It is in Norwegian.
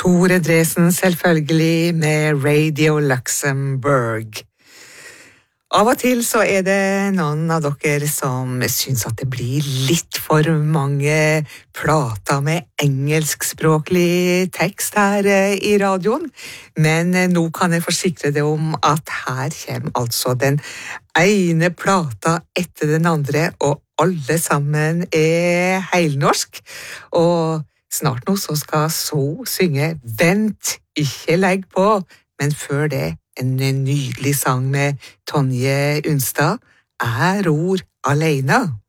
Tore Dresen selvfølgelig med Radio Luxembourg. Av og til så det noen av dere som synes at det blir litt for mange plater med engelskspråklig tekst her i radioen, men nå kan jeg forsikre deg om at her kommer altså den ene plata etter den andre, og alle sammen heilnorsk, og snart nå så skal Så synge Vent, ikke legg på, men før det en nydelig sang med Tonje Unstad, Ror alene.